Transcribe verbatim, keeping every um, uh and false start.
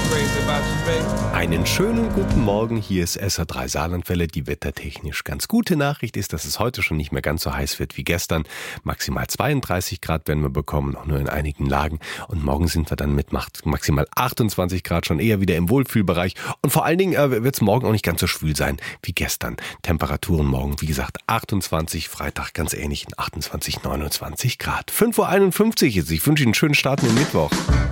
Einen schönen guten Morgen, hier ist S R drei Saarlandwelle. Die wettertechnisch ganz gute Nachricht ist, dass es heute schon nicht mehr ganz so heiß wird wie gestern. Maximal zweiunddreißig Grad werden wir bekommen, noch nur in einigen Lagen. Und morgen sind wir dann mit maximal achtundzwanzig Grad schon eher wieder im Wohlfühlbereich. Und vor allen Dingen äh, wird es morgen auch nicht ganz so schwül sein wie gestern. Temperaturen morgen, wie gesagt, achtundzwanzig, Freitag ganz ähnlich, achtundzwanzig, neunundzwanzig Grad. fünf Uhr einundfünfzig ist. Ich wünsche Ihnen einen schönen Start in den Mittwoch.